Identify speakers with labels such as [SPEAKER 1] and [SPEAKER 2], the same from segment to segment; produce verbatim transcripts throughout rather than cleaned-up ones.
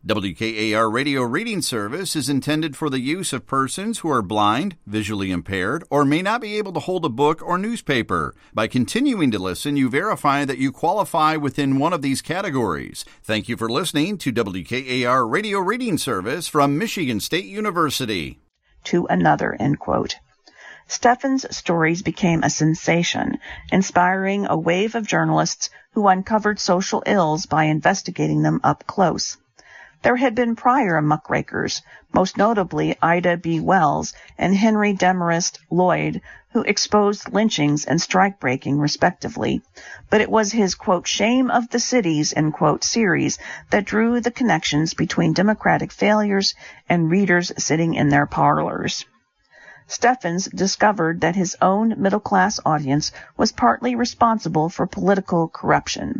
[SPEAKER 1] W K A R Radio Reading Service is intended for the use of persons who are blind, visually impaired, or may not be able to hold a book or newspaper. By continuing to listen, you verify that you qualify within one of these categories. Thank you for listening to W K A R Radio Reading Service from Michigan State University.
[SPEAKER 2] To another, end quote. Steffens' stories became a sensation, inspiring a wave of journalists who uncovered social ills by investigating them up close. There had been prior muckrakers, most notably Ida B. Wells and Henry Demarest Lloyd, who exposed lynchings and strike-breaking respectively, but it was his, quote, shame of the cities, end quote, series that drew the connections between Democratic failures and readers sitting in their parlors. Steffens discovered that his own middle-class audience was partly responsible for political corruption.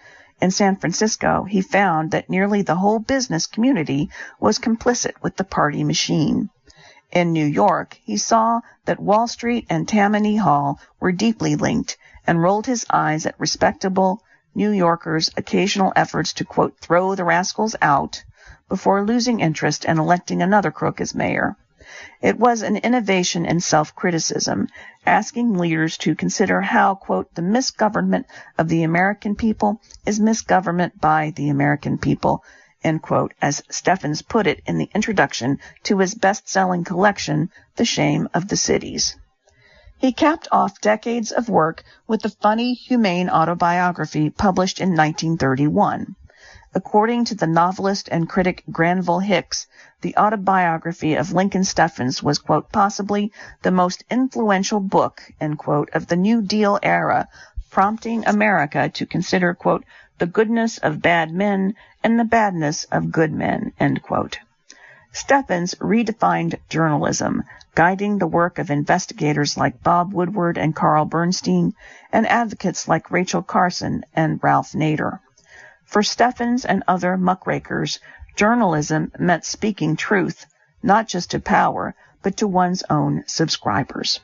[SPEAKER 2] In San Francisco, he found that nearly the whole business community was complicit with the party machine. In New York, he saw that Wall Street and Tammany Hall were deeply linked and rolled his eyes at respectable New Yorkers' occasional efforts to, quote, throw the rascals out before losing interest and electing another crook as mayor. It was an innovation in self-criticism, asking leaders to consider how, quote, the misgovernment of the American people is misgovernment by the American people, end quote, as Steffens put it in the introduction to his best-selling collection, The Shame of the Cities. He capped off decades of work with the funny, humane autobiography published in nineteen thirty-one. According to the novelist and critic Granville Hicks, the autobiography of Lincoln Steffens was, quote, possibly the most influential book, end quote, of the New Deal era, prompting America to consider, quote, the goodness of bad men and the badness of good men, end quote. Steffens redefined journalism, guiding the work of investigators like Bob Woodward and Carl Bernstein, and advocates like Rachel Carson and Ralph Nader. For Steffens and other muckrakers, journalism meant speaking truth, not just to power, but to one's own subscribers.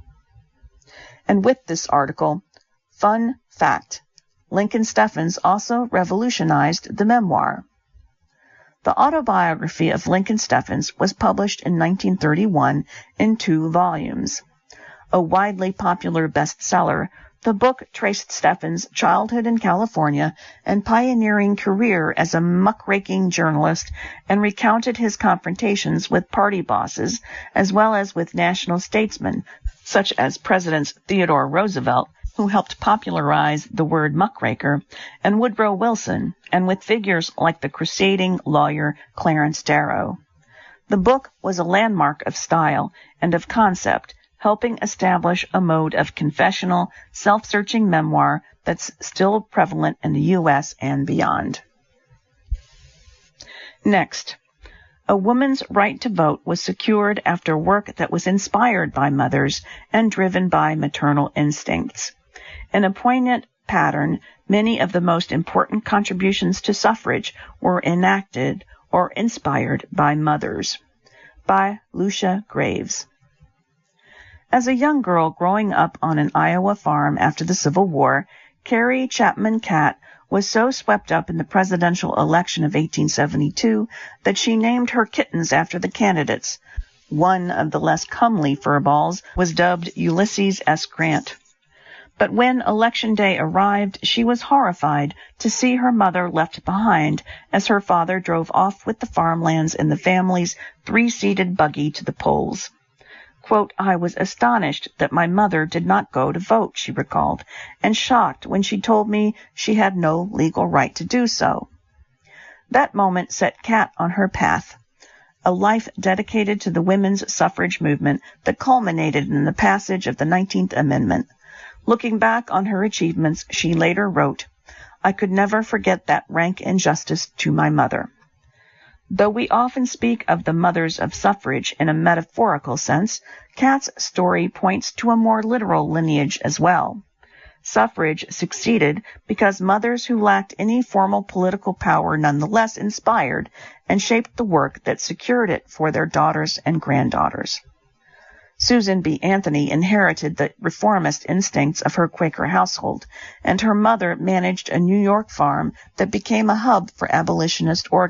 [SPEAKER 2] And with this article, fun fact, Lincoln Steffens also revolutionized the memoir. The autobiography of Lincoln Steffens was published in nineteen thirty-one in two volumes. A widely popular bestseller, the book traced Steffens' childhood in California and pioneering career as a muckraking journalist and recounted his confrontations with party bosses as well as with national statesmen, such as Presidents Theodore Roosevelt, who helped popularize the word muckraker, and Woodrow Wilson, and with figures like the crusading lawyer Clarence Darrow. The book was a landmark of style and of concept, helping establish a mode of confessional, self-searching memoir that's still prevalent in the U S and beyond. Next, a woman's right to vote was secured after work that was inspired by mothers and driven by maternal instincts. In a poignant pattern, many of the most important contributions to suffrage were enacted or inspired by mothers. By Lucia Graves. As a young girl growing up on an Iowa farm after the Civil War, Carrie Chapman Catt was so swept up in the presidential election of eighteen seventy-two that she named her kittens after the candidates. One of the less comely furballs was dubbed Ulysses S. Grant. But when Election Day arrived, she was horrified to see her mother left behind as her father drove off with the farmlands in the family's three-seated buggy to the polls. Quote, I was astonished that my mother did not go to vote, she recalled, and shocked when she told me she had no legal right to do so. That moment set Catt on her path, a life dedicated to the women's suffrage movement that culminated in the passage of the nineteenth Amendment. Looking back on her achievements, she later wrote, I could never forget that rank injustice to my mother. Though we often speak of the mothers of suffrage in a metaphorical sense, Catt's story points to a more literal lineage as well. Suffrage succeeded because mothers who lacked any formal political power nonetheless inspired and shaped the work that secured it for their daughters and granddaughters. Susan B. Anthony inherited the reformist instincts of her Quaker household, and her mother managed a New York farm that became a hub for abolitionist organizing.